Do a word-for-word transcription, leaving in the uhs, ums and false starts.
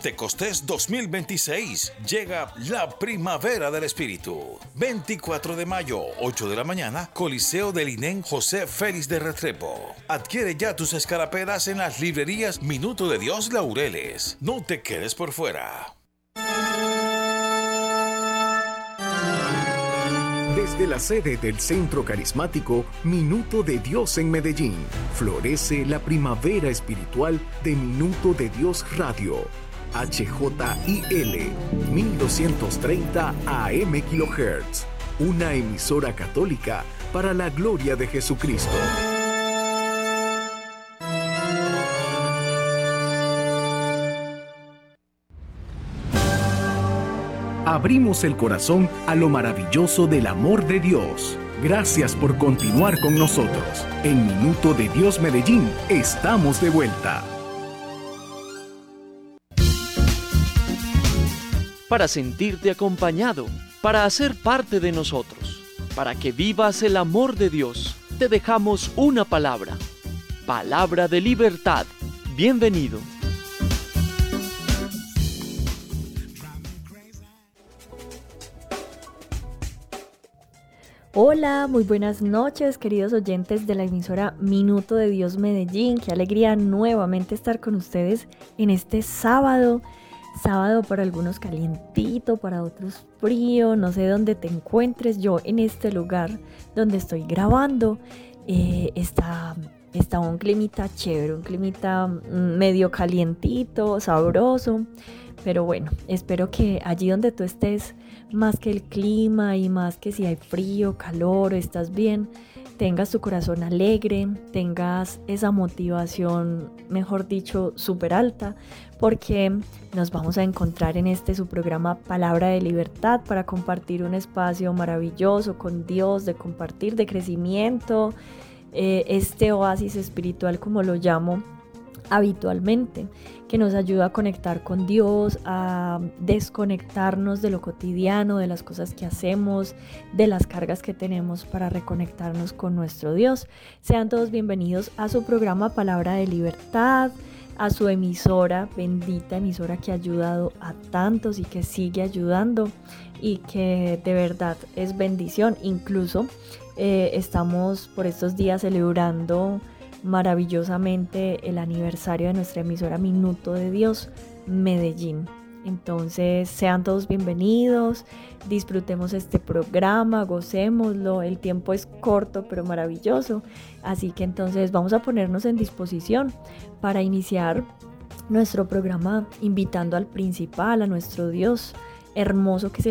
Pentecostés dos mil veintiséis. Llega la primavera del Espíritu. veinticuatro de mayo, ocho de la mañana, Coliseo del INEM José Félix de Restrepo. Adquiere ya tus escarapelas en las librerías Minuto de Dios Laureles. No te quedes por fuera. Desde la sede del Centro Carismático Minuto de Dios en Medellín, florece la primavera espiritual de Minuto de Dios Radio. H J I L mil doscientos treinta A M kHz, una emisora católica para la gloria de Jesucristo. Abrimos el corazón a lo maravilloso del amor de Dios. Gracias por continuar con nosotros. En Minuto de Dios Medellín, estamos de vuelta. Para sentirte acompañado, para hacer parte de nosotros, para que vivas el amor de Dios, te dejamos una palabra. Palabra de libertad. Bienvenido. Hola, muy buenas noches, queridos oyentes de la emisora Minuto de Dios Medellín. Qué alegría nuevamente estar con ustedes en este sábado. Sábado para algunos calientito, para otros frío, no sé dónde te encuentres. Yo en este lugar donde estoy grabando eh, está, está un climita chévere, un climita medio calientito, sabroso. Pero bueno, espero que allí donde tú estés, más que el clima y más que si hay frío, calor, estás bien, tengas tu corazón alegre, tengas esa motivación, mejor dicho, súper alta, porque nos vamos a encontrar en este su programa Palabra de Libertad para compartir un espacio maravilloso con Dios, de compartir, de crecimiento, eh, este oasis espiritual como lo llamo habitualmente, que nos ayuda a conectar con Dios, a desconectarnos de lo cotidiano, de las cosas que hacemos, de las cargas que tenemos para reconectarnos con nuestro Dios. Sean todos bienvenidos a su programa Palabra de Libertad, a su emisora, bendita emisora que ha ayudado a tantos y que sigue ayudando y que de verdad es bendición. Incluso eh, estamos por estos días celebrando maravillosamente el aniversario de nuestra emisora Minuto de Dios Medellín. Entonces sean todos bienvenidos, disfrutemos este programa, gocémoslo, el tiempo es corto pero maravilloso, así que entonces vamos a ponernos en disposición para iniciar nuestro programa invitando al principal, a nuestro Dios hermoso que se